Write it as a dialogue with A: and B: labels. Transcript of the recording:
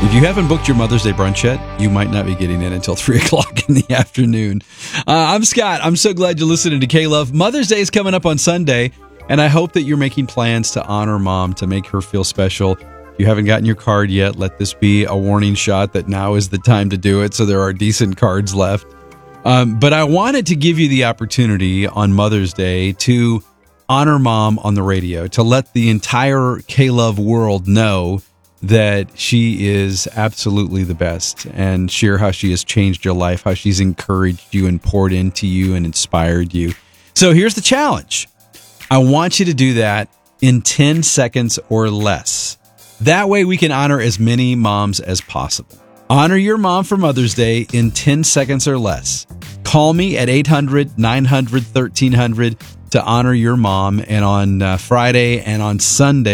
A: If you haven't booked your Mother's Day brunch yet, you might not be getting in until 3 o'clock in the afternoon. I'm Scott. I'm so glad you're listening to K-Love. Mother's Day is coming up on Sunday, and I hope that you're making plans to honor Mom, to make her feel special. If you haven't gotten your card yet, let this be a warning shot that now is the time to do it, so there are decent cards left. But I wanted to give you the opportunity on Mother's Day to honor Mom on the radio, to let the entire K-Love world know that she is absolutely the best, and share how she has changed your life, how she's encouraged you and poured into you and inspired you. So here's the challenge. I want you to do that in 10 seconds or less. That way we can honor as many moms as possible. Honor your mom for Mother's Day in 10 seconds or less. Call me at 800-900-1300 to honor your mom, and on Friday and on Sunday,